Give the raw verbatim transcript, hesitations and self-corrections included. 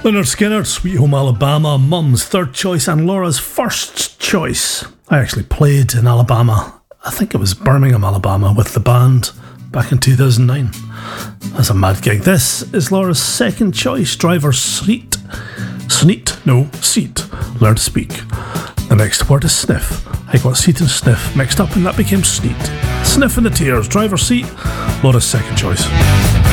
Lynyrd Skynyrd, Sweet Home Alabama, Mum's third choice and Laura's first choice. I actually played in Alabama. I think it was Birmingham, Alabama, with the band back in two thousand nine. That's a mad gig. This is Laura's second choice, Driver's Seat. Sneet, no, seat. Learn to speak. The next word is sniff. I got seat and sniff mixed up and that became sneet. Sniff in the tears, Driver's Seat, Laura's second choice.